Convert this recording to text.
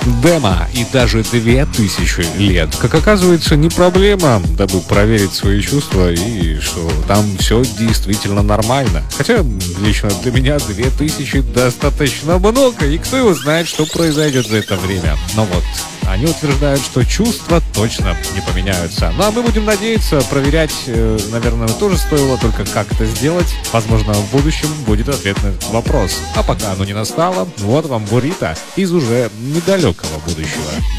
демо и даже 2000 лет. Как оказывается, не проблема, дабы проверить свои чувства и что там все действительно нормально. Хотя лично для меня 2000 достаточно много, и кто его знает, что произойдет за это время. Но вот они утверждают, что чувства точно не поменяются. Ну а мы будем надеяться, проверять, наверное, тоже стоило, только как это сделать. Возможно, в будущем будет ответ на этот вопрос. А пока оно не настало, вот вам буррито из уже недалекого будущего.